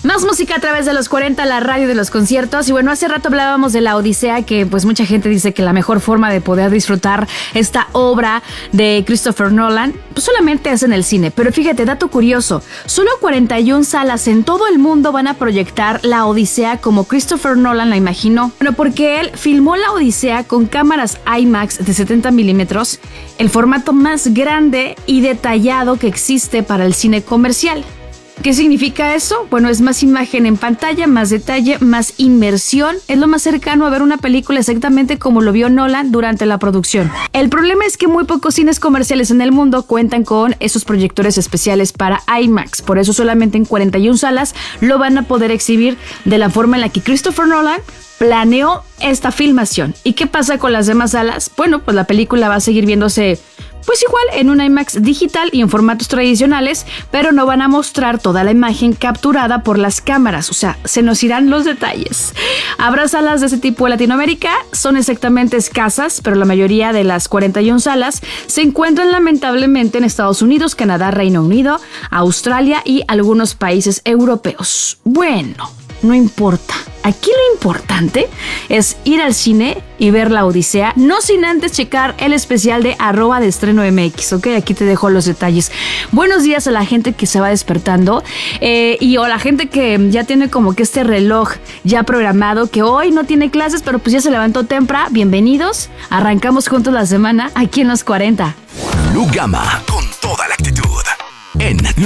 Más música a través de los 40, la radio de los conciertos. Y bueno, hace rato hablábamos de La Odisea, que pues mucha gente dice que la mejor forma de poder disfrutar esta obra de Christopher Nolan pues solamente es en el cine. Pero fíjate, dato curioso, solo 41 salas en todo el mundo van a proyectar La Odisea como Christopher Nolan la imaginó. Bueno, porque él filmó La Odisea con cámaras IMAX de 70 milímetros, el formato más grande y detallado que existe para el cine comercial. ¿Qué significa eso? Bueno, es más imagen en pantalla, más detalle, más inmersión. Es lo más cercano a ver una película exactamente como lo vio Nolan durante la producción. El problema es que muy pocos cines comerciales en el mundo cuentan con esos proyectores especiales para IMAX. Por eso solamente en 41 salas lo van a poder exhibir de la forma en la que Christopher Nolan planeó esta filmación. ¿Y qué pasa con las demás salas? Bueno, pues la película va a seguir viéndose pues igual en un IMAX digital y en formatos tradicionales, pero no van a mostrar toda la imagen capturada por las cámaras, o sea, se nos irán los detalles. Habrá salas de ese tipo en Latinoamérica, son exactamente escasas, pero la mayoría de las 41 salas se encuentran lamentablemente en Estados Unidos, Canadá, Reino Unido, Australia y algunos países europeos. Bueno, no importa. Aquí lo importante es ir al cine y ver La Odisea, no sin antes checar el especial de @deestreno.mx, ¿ok? Aquí te dejo los detalles. Buenos días a la gente que se va despertando y a la gente que ya tiene como que este reloj ya programado, que hoy no tiene clases, pero pues ya se levantó temprano. Bienvenidos, arrancamos juntos la semana aquí en Los 40. Blue Gamma, con toda la actitud en